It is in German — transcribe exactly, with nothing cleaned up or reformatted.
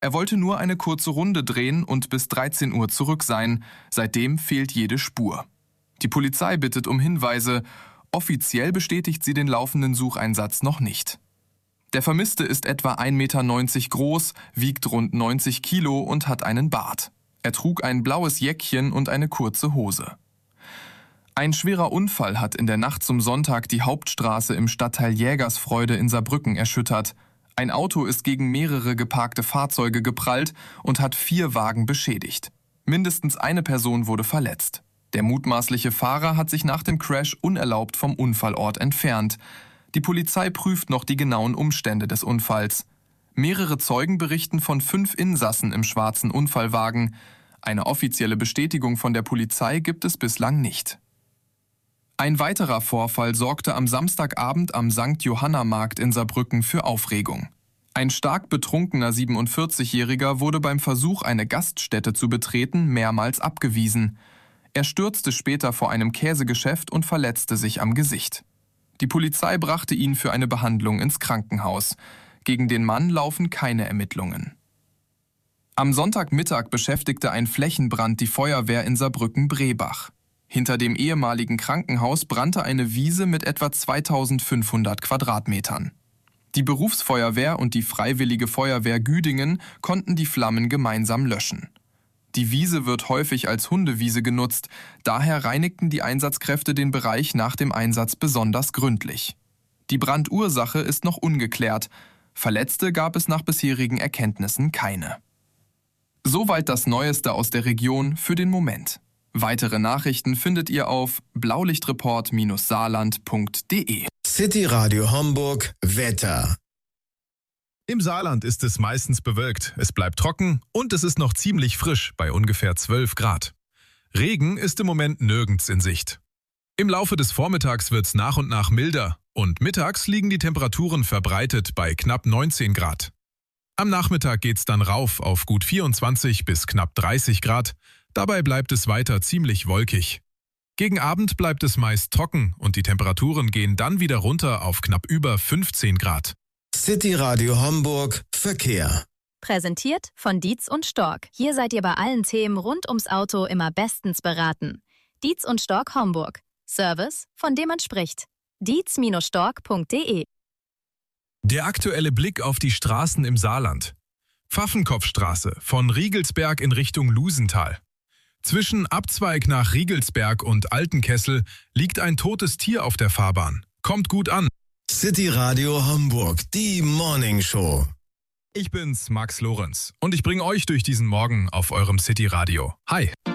Er wollte nur eine kurze Runde drehen und bis dreizehn Uhr zurück sein. Seitdem fehlt jede Spur. Die Polizei bittet um Hinweise. Offiziell bestätigt sie den laufenden Sucheinsatz noch nicht. Der Vermisste ist etwa ein Meter neunzig groß, wiegt rund neunzig Kilo und hat einen Bart. Er trug ein blaues Jäckchen und eine kurze Hose. Ein schwerer Unfall hat in der Nacht zum Sonntag die Hauptstraße im Stadtteil Jägersfreude in Saarbrücken erschüttert. Ein Auto ist gegen mehrere geparkte Fahrzeuge geprallt und hat vier Wagen beschädigt. Mindestens eine Person wurde verletzt. Der mutmaßliche Fahrer hat sich nach dem Crash unerlaubt vom Unfallort entfernt. Die Polizei prüft noch die genauen Umstände des Unfalls. Mehrere Zeugen berichten von fünf Insassen im schwarzen Unfallwagen. Eine offizielle Bestätigung von der Polizei gibt es bislang nicht. Ein weiterer Vorfall sorgte am Samstagabend am Sankt Johanna-Markt in Saarbrücken für Aufregung. Ein stark betrunkener siebenundvierzigjähriger wurde beim Versuch, eine Gaststätte zu betreten, mehrmals abgewiesen. Er stürzte später vor einem Käsegeschäft und verletzte sich am Gesicht. Die Polizei brachte ihn für eine Behandlung ins Krankenhaus. Gegen den Mann laufen keine Ermittlungen. Am Sonntagmittag beschäftigte ein Flächenbrand die Feuerwehr in Saarbrücken-Brebach. Hinter dem ehemaligen Krankenhaus brannte eine Wiese mit etwa zweitausendfünfhundert Quadratmetern. Die Berufsfeuerwehr und die Freiwillige Feuerwehr Güdingen konnten die Flammen gemeinsam löschen. Die Wiese wird häufig als Hundewiese genutzt, daher reinigten die Einsatzkräfte den Bereich nach dem Einsatz besonders gründlich. Die Brandursache ist noch ungeklärt. Verletzte gab es nach bisherigen Erkenntnissen keine. Soweit das Neueste aus der Region für den Moment. Weitere Nachrichten findet ihr auf blaulichtreport Saarland punkt de. City Radio Homburg Wetter. Im Saarland ist es meistens bewölkt, es bleibt trocken und es ist noch ziemlich frisch bei ungefähr zwölf Grad. Regen ist im Moment nirgends in Sicht. Im Laufe des Vormittags wird es nach und nach milder und mittags liegen die Temperaturen verbreitet bei knapp neunzehn Grad. Am Nachmittag geht's dann rauf auf gut vierundzwanzig bis knapp dreißig Grad, dabei bleibt es weiter ziemlich wolkig. Gegen Abend bleibt es meist trocken und die Temperaturen gehen dann wieder runter auf knapp über fünfzehn Grad. City Radio Homburg Verkehr. Präsentiert von Dietz und Stork. Hier seid ihr bei allen Themen rund ums Auto immer bestens beraten. Dietz und Stork Homburg. Service, von dem man spricht. dietz Stork punkt de. Der aktuelle Blick auf die Straßen im Saarland. Pfaffenkopfstraße von Riegelsberg in Richtung Lusental. Zwischen Abzweig nach Riegelsberg und Altenkessel liegt ein totes Tier auf der Fahrbahn. Kommt gut an. City Radio Homburg, die Morning Show. Ich bin's, Max Lorenz, und ich bringe euch durch diesen Morgen auf eurem City Radio. Hi.